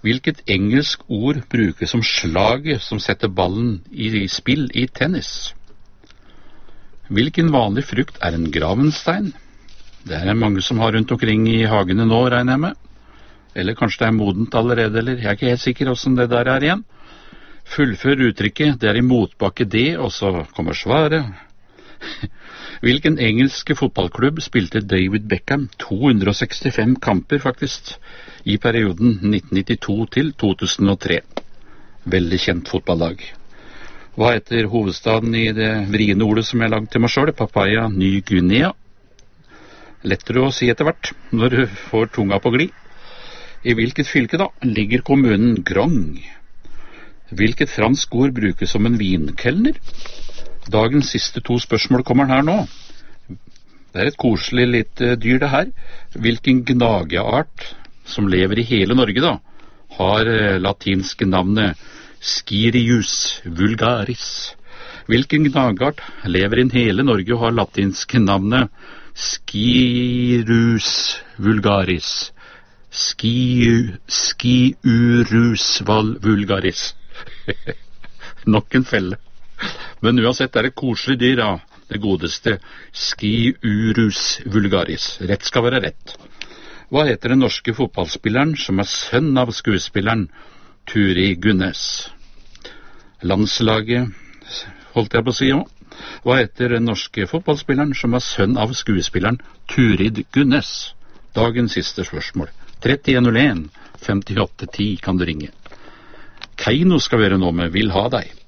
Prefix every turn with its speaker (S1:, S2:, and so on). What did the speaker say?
S1: Hvilket engelsk ord brukes som slaget som setter ballen i spill i tennis? Hvilken vanlig frukt er en gravenstein? Det er mange som har rundt omkring i hagene nå, regner jeg med. Eller kanskje det er modent allerede, eller jeg er ikke helt sikker hvordan det der er igjen. Fullfør uttrykket, det er i motbakke det, og så kommer svaret. Hvilken engelske fotballklubb spilte David Beckham 265 kamper faktisk i perioden 1992 til 2003? Veldig kjent fotballag. Hva heter hovedstaden i det vriene ordet som jeg lagde til meg selv? Papaya Ny-Guinea. Lettere å si etter hvert, når du får tunga på glid. I hvilket fylke da ligger kommunen Grong? Hvilket fransk ord brukes som en vinkelner? Dagens siste 2 spørsmål kommer her nå. Det er et koselig lite dyr det her. Hvilken gnageart som lever i hele Norge da, har latinske navnet Scirius vulgaris? Hvilken gnageart lever i hele Norge og har latinske navnet Scirus vulgaris? Sciurus vulgaris. Nok en felle. Men uansett er det et koselig dyr, da. Det godeste Sciurus vulgaris. Rett skal være rett. Hva heter den norske fotballspilleren som er sønn av skuespilleren Turi Gunnes? Landslaget, holdt jeg på å si også. Hva heter den norske fotballspilleren som er sønn av skuespilleren Turid Gunnes? Dagens siste spørsmål. 3101 5810 kan du ringe. Keiino skal være nå med Vil ha deg.